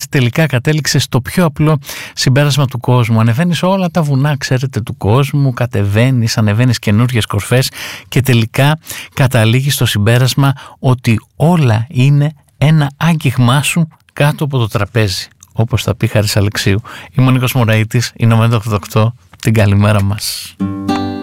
τελικά κατέληξε στο πιο απλό συμπέρασμα του κόσμου. Ανεβαίνεις όλα τα βουνά, ξέρετε, του κόσμου, κατεβαίνεις, ανεβαίνεις καινούριες κορφές και τελικά καταλήγεις στο συμπέρασμα ότι όλα είναι ένα άγγιγμά σου κάτω από το τραπέζι, όπως θα πει Χάρης Αλεξίου. Είμαι ο Νίκος Μωραΐτης, είναι ο Ινωμένο 88. Την καλημέρα μας.